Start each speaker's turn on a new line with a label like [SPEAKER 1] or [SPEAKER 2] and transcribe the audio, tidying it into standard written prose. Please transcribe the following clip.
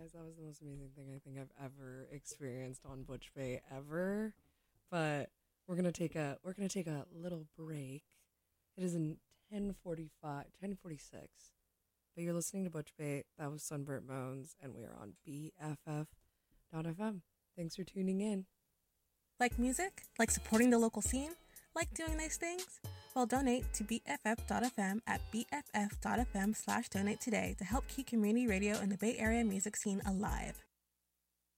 [SPEAKER 1] guys, that was the most amazing thing I think I've ever experienced on Butch Bay ever. But we're gonna take a little break. It is in 10:46. But you're listening to Butch Bay. That was Sunburnt Bones, and we are on BFF.FM. Thanks for tuning in.
[SPEAKER 2] Like music? Like supporting the local scene? Like doing nice things? Well, donate to BFF.FM at BFF.FM/donate today to help keep community radio and the Bay Area music scene alive.